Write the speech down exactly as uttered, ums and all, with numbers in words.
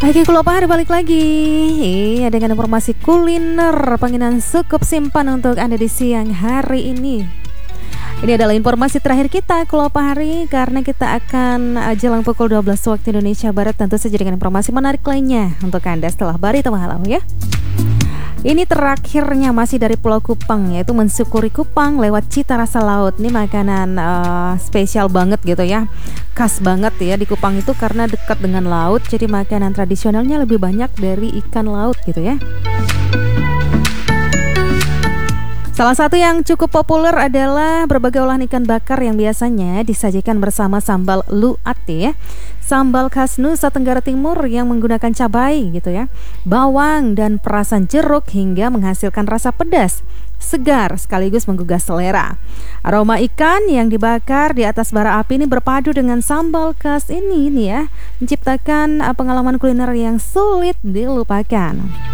Oke, kalau hari balik lagi Iya, dengan informasi kuliner Penginan cukup simpan untuk Anda di siang hari ini. Ini adalah informasi terakhir kita kalau hari, karena kita akan uh, jelang pukul dua belas waktu Indonesia Barat tentu saja dengan informasi menarik lainnya untuk Anda setelah Barita Malam ya. Ini terakhirnya masih dari Pulau Kupang, yaitu mensyukuri Kupang lewat cita rasa laut. Ini makanan uh, spesial banget gitu ya, khas banget ya di Kupang itu karena dekat dengan laut. Jadi makanan tradisionalnya lebih banyak dari ikan laut gitu ya. Salah satu yang cukup populer adalah berbagai olahan ikan bakar yang biasanya disajikan bersama sambal luate ya. Sambal khas Nusa Tenggara Timur yang menggunakan cabai gitu ya, bawang dan perasan jeruk hingga menghasilkan rasa pedas, segar sekaligus menggugah selera. Aroma ikan yang dibakar di atas bara api ini berpadu dengan sambal khas ini nih ya, menciptakan pengalaman kuliner yang sulit dilupakan.